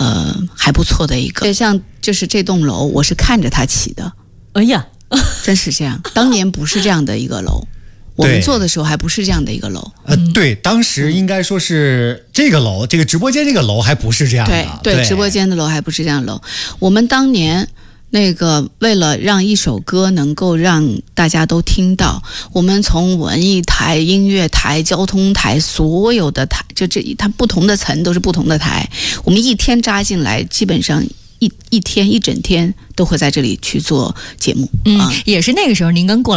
还不错的一个。像就是这栋楼，我是看着它起的。 哎呀， 真是这样，当年不是这样的一个楼。我们做的时候还不是这样的一个楼， 对，当时应该说是这个楼，这个直播间这个楼还不是这样的， 对，直播间的楼还不是这样的楼。我们当年那个为了让一首歌能够让大家都听到，我们从文艺台、音乐台、交通台所有的台，就它不同的层都是不同的台，我们一天扎进来，基本上一整天都会在这里去做节目。 也是那个时候您跟过